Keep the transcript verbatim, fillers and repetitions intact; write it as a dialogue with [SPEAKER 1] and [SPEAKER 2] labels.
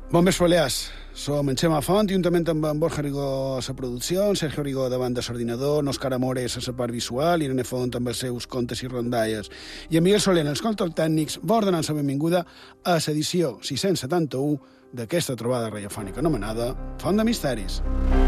[SPEAKER 1] Bon vespre, Balears. Som en Xema Font, juntament amb en Borja Rigó a la producció, en Sergio Rigó davant de l'ordinador, en Òscar Amores a la part visual, Irene Font amb els seus contes i rondalles, i en Miguel Soler, en els controls tècnics, va ordenant la benvinguda a l'edició sis-cents setanta-u d'aquesta trobada radiofònica anomenada Font de Misteris.